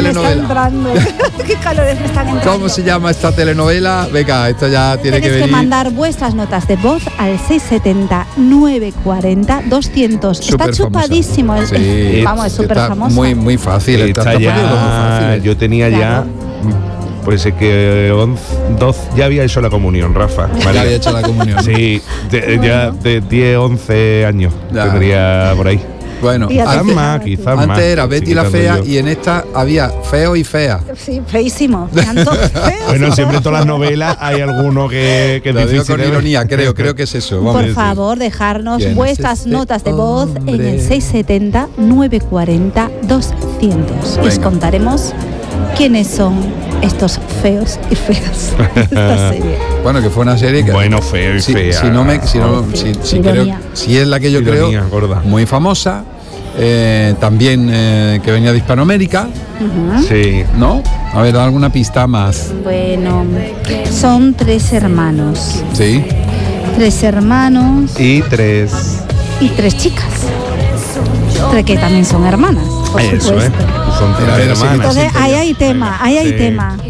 telenovela? ¿Qué calores me están entrando? ¿Cómo se llama esta telenovela? Venga, esto ya tiene que venir. Tienes que mandar vuestras notas de voz al 670-940-200. Está chupadísimo. Sí, vamos, es súper famosa. Muy fácil. Está ya, muy fácil. yo tenía ya... Pues es que 12, ya había hecho la comunión, Rafa. ¿Vale? Ya había hecho la comunión. Sí, ya de 10, 11 años tendría por ahí. Bueno, quizás más. Antes era Betty la fea y en esta había feo y fea. Sí, feísimo. Feos. Bueno, siempre en todas las novelas hay alguno que lo digo con ironía, creo que es eso. Por favor, dejarnos vuestras notas de voz en el 670-940-200. Les contaremos quiénes son estos feos y feas de esta serie. Bueno, que fue una serie que... Bueno, feo y fea. Si es la que yo creo, muy famosa. También que venía de Hispanoamérica. Sí. ¿No? A ver, alguna pista más. Bueno, son 3 hermanos. Sí. 3 hermanos. Y 3 chicas. 3 que también son hermanas, por supuesto. Son 3 hermanas. Entonces, ahí hay tema.